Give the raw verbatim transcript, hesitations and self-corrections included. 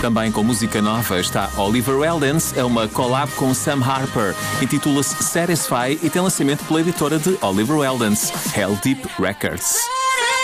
Também com música nova está Oliver Heldens, é uma collab com Sam Harper. Intitula-se Satisfy e tem lançamento pela editora de Oliver Heldens, Hell Deep Records.